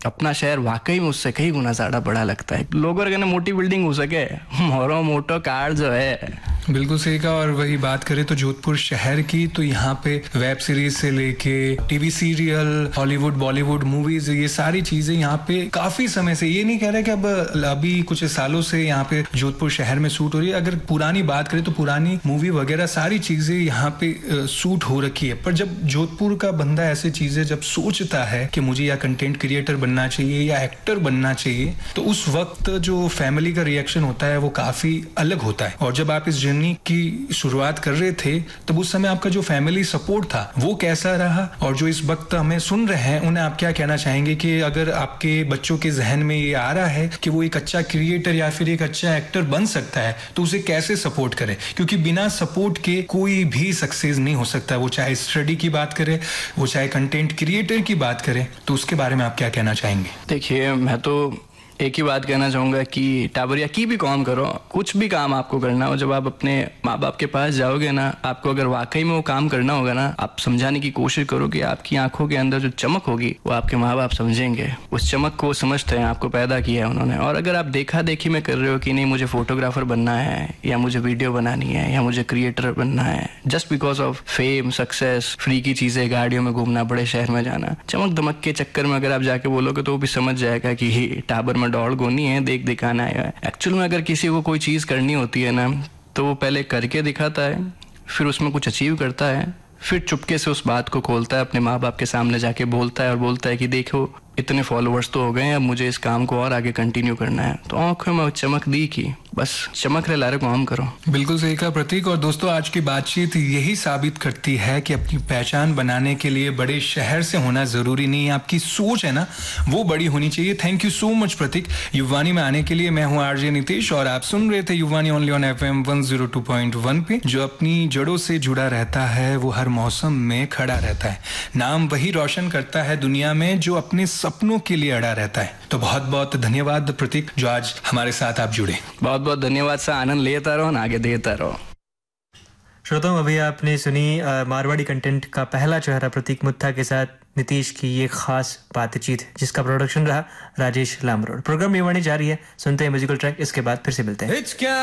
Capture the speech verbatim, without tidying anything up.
अपना शहर वाकई में उससे कई गुना ज्यादा बड़ा लगता है। लोगों के कहने मोटी बिल्डिंग हो सके, मोरो मोटो कार जो है। बिल्कुल सही कहा। और वही बात करें तो जोधपुर शहर की, तो यहाँ पे वेब सीरीज से लेके TV serial, Hollywood Bollywood movies, ये सारी चीजें यहाँ पे काफी समय से, ये नहीं कह रहे कि अब अभी कुछ सालों से यहाँ पे जोधपुर शहर में शूट हो रही है। अगर पुरानी बात करें तो पुरानी मूवी वगैरह सारी चीजें यहाँ पे शूट हो रखी है। पर जब जोधपुर का बंदा ऐसी चीजें जब सोचता है कि मुझे या कंटेंट क्रिएटर बनना चाहिए या एक्टर बनना चाहिए, तो उस वक्त जो फैमिली का रिएक्शन होता है वो काफी अलग होता है। और जब आप इस जर्नी की शुरुआत कर रहे थे तब उस समय आपका जो फैमिली सपोर्ट था वो कैसा रहा? और जो इस वक्त हमें सुन रहे हैं उन्हें आप क्या कहना चाहेंगे कि अगर आपके बच्चों के जहन में ये आ रहा है कि वो एक अच्छा क्रिएटर या फिर एक अच्छा एक्टर बन सकता है, तो उसे कैसे सपोर्ट करें? क्योंकि बिना सपोर्ट के कोई भी सक्सेस नहीं हो सकता। वो चाहे स्टडी की बात करे, वो चाहे कंटेंट क्रिएटर की बात करे, तो उसके बारे में आप क्या कहना चाहेंगे? देखिए, मैं तो एक ही बात कहना चाहूँगा कि टाबरिया की भी काम करो, कुछ भी काम आपको करना हो, जब आप अपने माँ बाप के पास जाओगे ना, आपको अगर वाकई में वो काम करना होगा ना, आप समझाने की कोशिश करो कि आपकी आंखों के अंदर जो चमक होगी वो आपके माँ बाप समझेंगे। उस चमक को समझते हैं, आपको पैदा किया है उन्होंने। और अगर आप देखा देखी में कर रहे हो कि नहीं मुझे फोटोग्राफर बनना है या मुझे वीडियो बनानी है या मुझे क्रिएटर बनना है, just because of fame, success, free की चीजें, गाड़ियों में घूमना, बड़े शहर में जाना, चमक दमक के चक्कर में अगर आप जाके बोलोगे तो वो भी समझ जाएगा कि ही टाबर दौड़ गोनी है, देख दिखाना है। एक्चुअल में अगर किसी को कोई चीज करनी होती है ना, तो वो पहले करके दिखाता है, फिर उसमें कुछ अचीव करता है, फिर चुपके से उस बात को खोलता है, अपने माँ बाप के सामने जाके बोलता है और बोलता है कि देखो इतने फॉलोअर्स तो हो गए हैं, अब मुझे इस काम को और आगे कंटिन्यू करना है। तो आंखों में चमक दी की बस चमक रहे लारे काम करो। बिल्कुल सही कहा प्रतीक। और दोस्तों, आज की बातचीत यही साबित करती है कि अपनी पहचान बनाने के लिए बड़े शहर से होना जरूरी नहीं है, आपकी सोच है ना वो बड़ी होनी चाहिए। थैंक यू सो मच प्रतीक युवानी में आने के लिए। मैं हूँ आरजे नितेश और आप सुन रहे थे युवानी only on FM one zero two point one पे। जो अपनी जड़ों से जुड़ा रहता है वो हर मौसम में खड़ा रहता है। नाम वही रोशन करता है दुनिया में जो अपने सपनों के लिए अड़ा रहता है। तो बहुत बहुत धन्यवाद प्रतीक, जो आज हमारे साथ आप जुड़े। बहुत बहुत धन्यवाद सा, आनंद लेता रहो, आगे देता रहो। श्रोताओं, अभी आपने सुनी आ, मारवाड़ी कंटेंट का पहला चेहरा प्रतीक मुत्था के साथ नीतीश की ये खास बातचीत, जिसका प्रोडक्शन रहा राजेश लामरोड। प्रोग्राम युवानी जारी है, सुनते हैं म्यूजिकल ट्रैक, इसके बाद फिर से मिलते हैं।